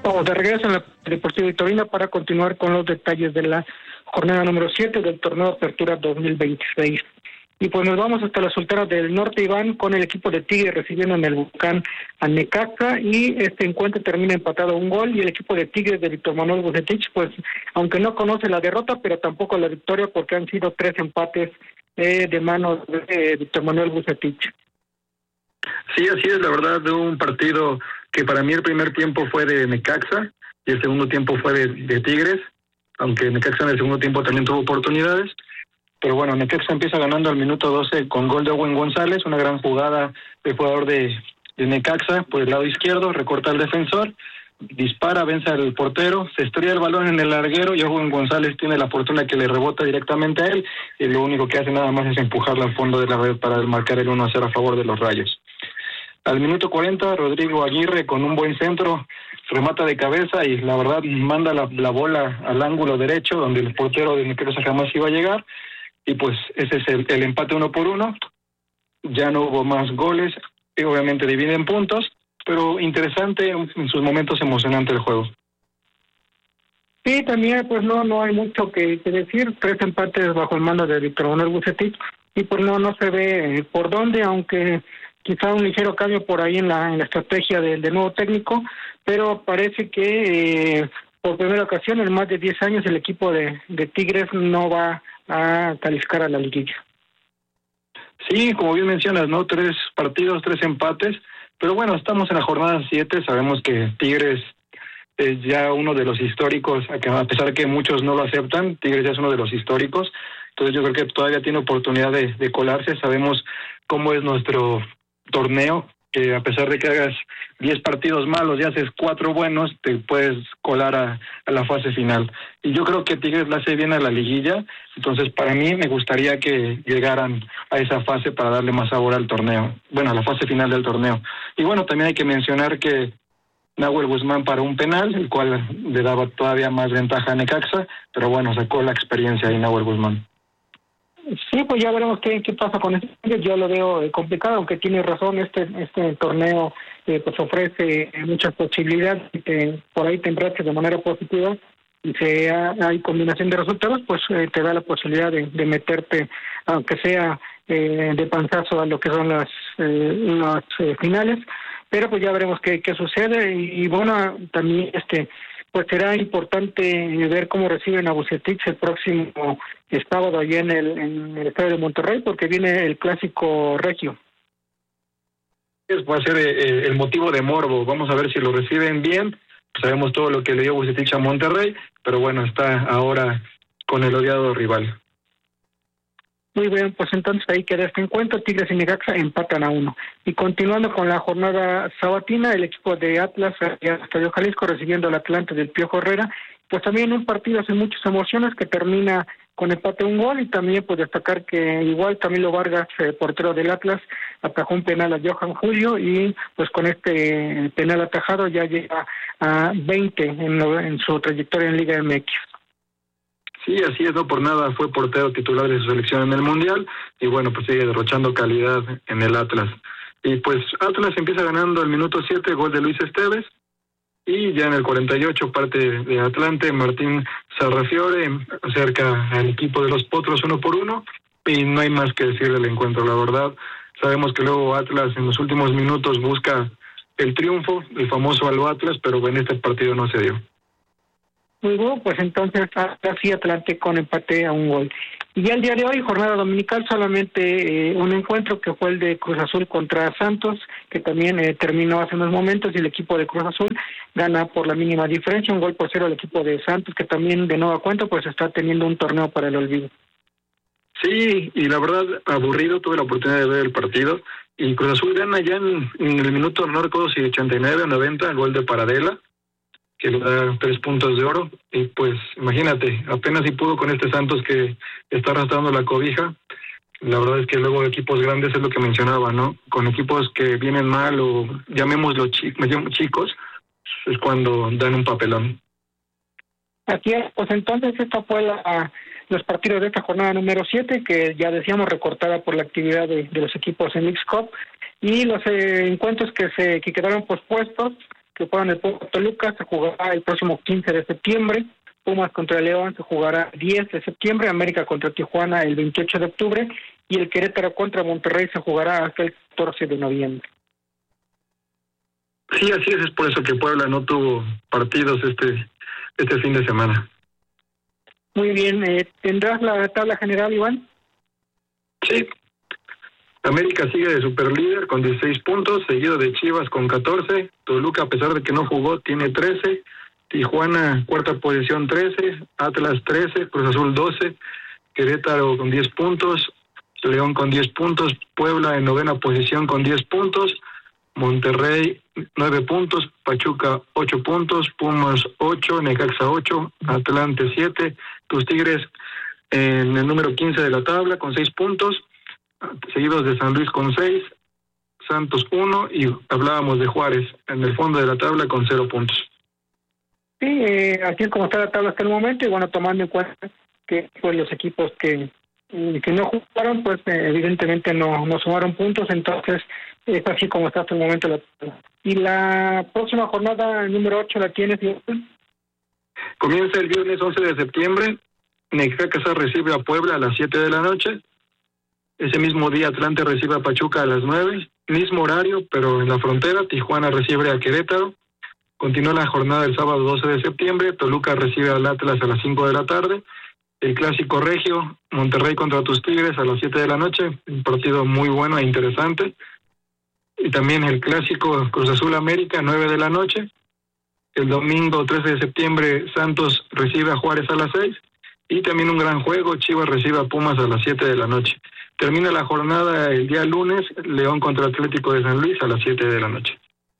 Estamos de regreso en la Deportiva Victorina para continuar con los detalles de la jornada número 7 del torneo Apertura 2026. Y pues nos vamos hasta las Sultanas del Norte, Iván, con el equipo de Tigres recibiendo en el Volcán a Necaxa, y este encuentro termina empatado a un gol, y el equipo de Tigres de Víctor Manuel Bucetich, pues aunque no conoce la derrota, pero tampoco la victoria, porque han sido 3 empates de manos de Víctor Manuel Bucetich. Sí, así es, la verdad, de un partido que para mí el primer tiempo fue de Necaxa y el segundo tiempo fue de Tigres, aunque Necaxa en el segundo tiempo también tuvo oportunidades. Pero bueno, Necaxa empieza ganando al minuto 12 con gol de Owen González, una gran jugada del jugador de Necaxa por el lado izquierdo, recorta al defensor, dispara, vence al portero, se estrella el balón en el larguero y Owen González tiene la fortuna que le rebota directamente a él, y lo único que hace nada más es empujarla al fondo de la red para marcar el 1-0 a favor de los Rayos. Al minuto 40, Rodrigo Aguirre con un buen centro remata de cabeza y la verdad manda la bola al ángulo derecho donde el portero de Necaxa jamás iba a llegar, y pues ese es el empate 1-1. Ya no hubo más goles y obviamente dividen puntos, pero interesante en sus momentos emocionante el juego. Sí, también pues no hay mucho que decir, 3 empates bajo el mando de Víctor Manuel Bucetich, y pues no se ve por dónde, aunque quizá un ligero cambio por ahí en la estrategia del nuevo técnico, pero parece que por primera ocasión en más de 10 años el equipo de Tigres no va a calificar a la liguilla. Sí, como bien mencionas, ¿no? 3 partidos, 3 empates, pero bueno, estamos en la jornada 7, sabemos que Tigres es ya uno de los históricos, a pesar de que muchos no lo aceptan, Tigres ya es uno de los históricos, entonces yo creo que todavía tiene oportunidad de colarse. Sabemos cómo es nuestro torneo, que a pesar de que hagas 10 partidos malos y haces 4 buenos, te puedes colar a la fase final. Y yo creo que Tigres le hace bien a la liguilla, entonces para mí me gustaría que llegaran a esa fase para darle más sabor al torneo, bueno, a la fase final del torneo. Y bueno, también hay que mencionar que Nahuel Guzmán paró un penal, el cual le daba todavía más ventaja a Necaxa, pero bueno, sacó la experiencia ahí Nahuel Guzmán. Sí, pues ya veremos qué pasa con esto. Yo lo veo complicado, aunque tiene razón, este torneo pues ofrece muchas posibilidades, que por ahí te embraches de manera positiva y si hay combinación de resultados, pues te da la posibilidad de meterte, aunque sea de panzazo, a lo que son las finales, pero pues ya veremos qué sucede, y bueno, también pues será importante ver cómo reciben a Bucetich el próximo sábado allá en el estadio de Monterrey, porque viene el clásico regio. Va a ser el motivo de morbo. Vamos a ver si lo reciben bien. Sabemos todo lo que le dio Bucetich a Monterrey, pero bueno, está ahora con el odiado rival. Muy bien, pues entonces ahí queda este encuentro. Tigres y Necaxa empatan a 1. Y continuando con la jornada sabatina, el equipo de Atlas en el Estadio Jalisco recibiendo al Atlante del Piojo Herrera, pues también un partido sin muchas emociones que termina con empate a un gol, y también pues destacar que igual Camilo Vargas, portero del Atlas, atajó un penal a Johan Julio, y pues con este penal atajado ya llega a 20 en su trayectoria en Liga MX. Sí, así es, no por nada fue portero titular de su selección en el Mundial, y bueno, pues sigue derrochando calidad en el Atlas. Y pues Atlas empieza ganando al minuto 7, gol de Luis Esteves, y ya en el 48, parte de Atlante, Martín Sarrafiore acerca al equipo de los Potros 1-1, y no hay más que decir del encuentro, la verdad. Sabemos que luego Atlas en los últimos minutos busca el triunfo, el famoso Alo Atlas, pero en este partido no se dio. Muy bueno, pues entonces así Atlante con empate a un gol. Y ya el día de hoy, jornada dominical, solamente un encuentro que fue el de Cruz Azul contra Santos, que también terminó hace unos momentos, y el equipo de Cruz Azul gana por la mínima diferencia, 1-0 al equipo de Santos, que también de nueva cuenta pues está teniendo un torneo para el olvido. Sí, y la verdad, aburrido, tuve la oportunidad de ver el partido, y Cruz Azul gana ya en el minuto, no recuerdo si 89 o 90, gol de Paradela, que le da 3 puntos de oro, y pues imagínate, apenas si pudo con este Santos que está arrastrando la cobija. La verdad es que luego equipos grandes es lo que mencionaba, ¿no? Con equipos que vienen mal, o llamémoslo chicos, es cuando dan un papelón. Así es, pues entonces esta fue los partidos de esta jornada número 7, que ya decíamos recortada por la actividad de los equipos en Mixed Cup, y los encuentros que quedaron pospuestos, que fueron el Toluca, se jugará el próximo 15 de septiembre, Pumas contra León se jugará el 10 de septiembre, América contra Tijuana el 28 de octubre y el Querétaro contra Monterrey se jugará hasta el 14 de noviembre. Sí, así es por eso que Puebla no tuvo partidos este fin de semana. Muy bien, ¿tendrás la tabla general, Iván? Sí. América sigue de superlíder con 16 puntos, seguido de Chivas con 14, Toluca a pesar de que no jugó tiene 13, Tijuana cuarta posición 13, Atlas 13, Cruz Azul 12, Querétaro con 10 puntos, León con 10 puntos, Puebla en novena posición con 10 puntos, Monterrey 9 puntos, Pachuca 8 puntos, Pumas 8, Necaxa 8, Atlante 7, tus Tigres en el número 15 de la tabla con 6 puntos, seguidos de San Luis con 6, Santos 1 y hablábamos de Juárez en el fondo de la tabla con 0 puntos. Sí, así es como está la tabla hasta el momento y bueno, tomando en cuenta que pues los equipos que no jugaron, pues evidentemente no sumaron puntos, entonces es así como está hasta el momento la tabla. Y la próxima jornada, número 8, ¿la tienes? Comienza el viernes 11 de septiembre, Necaxa recibe a Puebla a las 7 de la noche. Ese mismo día Atlante recibe a Pachuca a las 9, mismo horario, pero en la frontera. Tijuana recibe a Querétaro. Continúa la jornada el sábado 12 de septiembre, Toluca recibe al Atlas a las 5 de la tarde. El clásico regio, Monterrey contra tus Tigres a las 7 de la noche, un partido muy bueno e interesante. Y también el clásico Cruz Azul América, 9 de la noche. El domingo 13 de septiembre, Santos recibe a Juárez a las 6. Y también un gran juego, Chivas recibe a Pumas a las 7 de la noche. Termina la jornada el día lunes, León contra Atlético de San Luis a las 7 de la noche.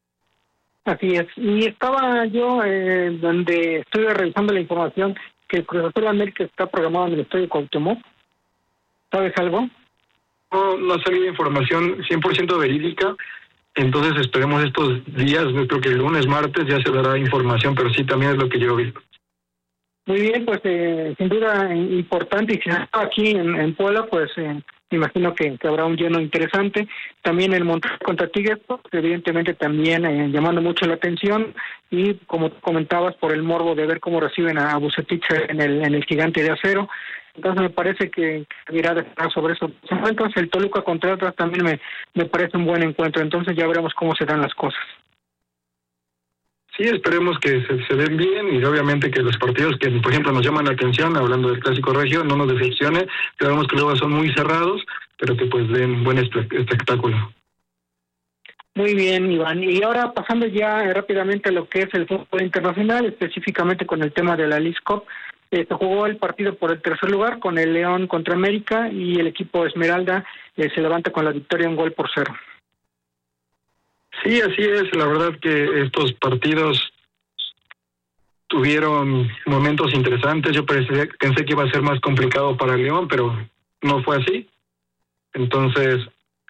Así es. Y estaba yo donde estuve revisando la información que el Cruz Azul América está programado en el Estadio Cuauhtémoc. ¿Sabes algo? No ha salido información 100% verídica, entonces esperemos estos días, yo creo que el lunes, martes ya se dará información, pero sí también es lo que yo vi. Muy bien, pues sin duda importante, y si está aquí en Puebla, pues me imagino que habrá un lleno interesante. También el Monterrey contra Tigres, pues, evidentemente también llamando mucho la atención, y como comentabas, por el morbo de ver cómo reciben a Vucetich en el Gigante de Acero. Entonces me parece que irá a dejar sobre eso. Entonces el Toluca contra Atlas también me parece un buen encuentro, entonces ya veremos cómo se dan las cosas. Sí, esperemos que se den bien y obviamente que los partidos que, por ejemplo, nos llaman la atención, hablando del Clásico Regio, no nos decepcione, sabemos que luego son muy cerrados, pero que pues den buen espectáculo. Muy bien, Iván. Y ahora pasando ya rápidamente a lo que es el fútbol internacional, específicamente con el tema de la Leagues Cup, se jugó el partido por el tercer lugar con el León contra América y el equipo Esmeralda se levanta con la victoria 1-0. Sí, así es. La verdad que estos partidos tuvieron momentos interesantes. Yo pensé que iba a ser más complicado para el León, pero no fue así. Entonces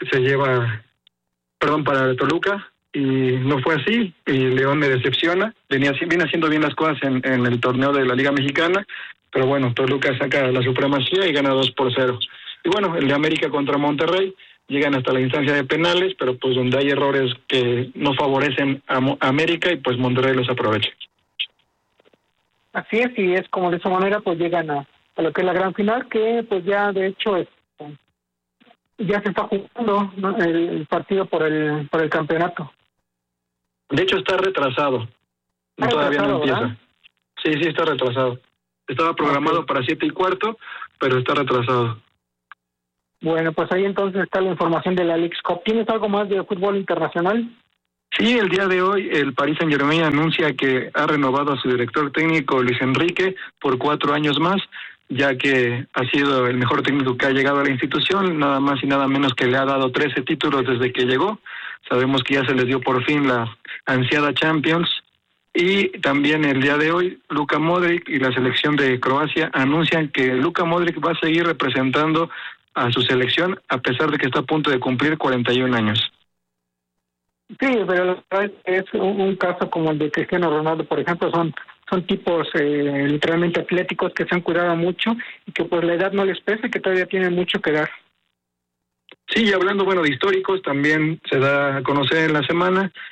para el Toluca, y no fue así. Y León me decepciona. Viene haciendo bien las cosas en el torneo de la Liga Mexicana, pero bueno, Toluca saca la supremacía y gana 2-0. Y bueno, el de América contra Monterrey, llegan hasta la instancia de penales, pero pues donde hay errores que no favorecen a América y pues Monterrey los aprovecha. Así es, y es como de esa manera pues llegan a lo que es la gran final, que pues ya de hecho ya se está jugando, ¿no?, el partido por el campeonato. De hecho está retrasado. Todavía no empieza. ¿Verdad? Sí, está retrasado. Estaba programado para 7:15, pero está retrasado. Bueno, pues ahí entonces está la información de la Leagues Cup. ¿Tienes algo más de fútbol internacional? Sí, el día de hoy el Paris Saint-Germain anuncia que ha renovado a su director técnico Luis Enrique por 4 años más, ya que ha sido el mejor técnico que ha llegado a la institución, nada más y nada menos que le ha dado 13 títulos desde que llegó. Sabemos que ya se les dio por fin la ansiada Champions. Y también el día de hoy, Luka Modric y la selección de Croacia anuncian que Luka Modric va a seguir representando a su selección a pesar de que está a punto de cumplir 41 años. Sí, pero la verdad es un caso como el de Cristiano Ronaldo, por ejemplo, son tipos literalmente atléticos que se han cuidado mucho y que pues la edad no les pesa y que todavía tienen mucho que dar. Sí, y hablando de históricos, también se da a conocer en la semana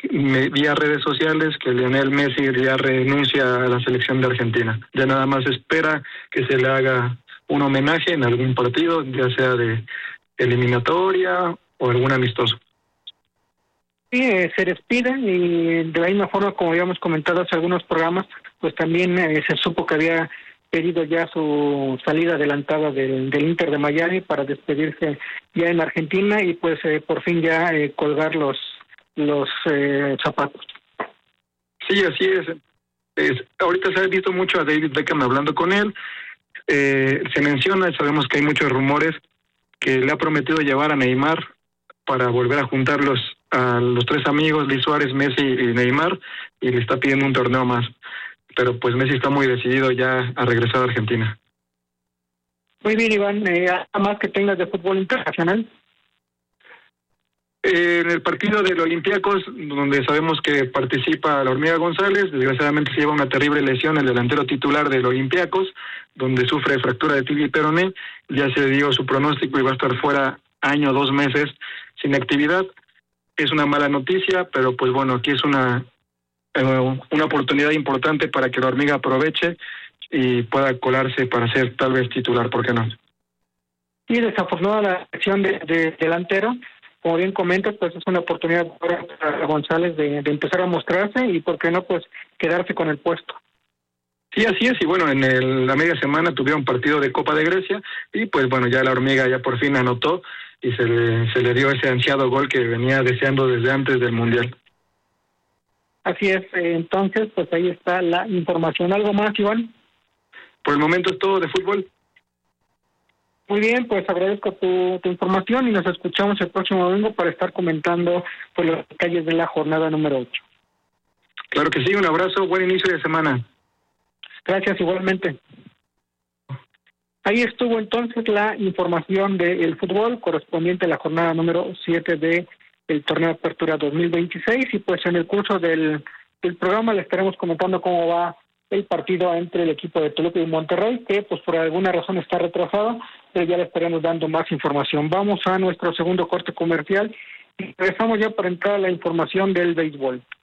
vía redes sociales que Lionel Messi ya renuncia a la selección de Argentina. Ya nada más espera que se le haga un homenaje en algún partido, ya sea de eliminatoria o algún amistoso. Sí, se despiden y de la misma forma, como habíamos comentado hace algunos programas, pues también se supo que había pedido ya su salida adelantada del Inter de Miami para despedirse ya en Argentina y pues por fin ya colgar los zapatos. Sí, así es. Ahorita se ha visto mucho a David Beckham hablando con él. Se menciona, sabemos que hay muchos rumores que le ha prometido llevar a Neymar para volver a juntarlos a los tres amigos, Luis Suárez, Messi y Neymar, y le está pidiendo un torneo más. Pero pues Messi está muy decidido ya a regresar a Argentina. Muy bien, Iván, ¿algo más que tengas de fútbol internacional? En el partido del Olympiacos, donde sabemos que participa la Hormiga González, desgraciadamente se lleva una terrible lesión el delantero titular del Olympiacos, donde sufre fractura de tibia y peroné, ya se dio su pronóstico y va a estar fuera 1 o 2 meses sin actividad. Es una mala noticia, pero pues bueno, aquí es una oportunidad importante para que la Hormiga aproveche y pueda colarse para ser tal vez titular, ¿por qué no? Sí, desafortunada la acción de delantero. Como bien comentas, pues es una oportunidad para González de empezar a mostrarse y, ¿por qué no?, pues quedarse con el puesto. Sí, así es, y bueno, la media semana tuvieron partido de Copa de Grecia y pues bueno, ya la Hormiga ya por fin anotó y se le dio ese ansiado gol que venía deseando desde antes del Mundial. Así es, entonces pues ahí está la información. ¿Algo más, Iván? Por el momento es todo de fútbol. Muy bien, pues agradezco tu información y nos escuchamos el próximo domingo para estar comentando pues los detalles de la jornada número 8. Claro que sí, un abrazo, buen inicio de semana. Gracias, igualmente. Ahí estuvo entonces la información del fútbol correspondiente a la jornada número 7 del torneo de apertura 2026 y pues en el curso del programa le estaremos comentando cómo va el partido entre el equipo de Toluca y Monterrey, que pues por alguna razón está retrasado, pero ya le estaremos dando más información. Vamos a nuestro segundo corte comercial y regresamos ya para entrar a la información del béisbol.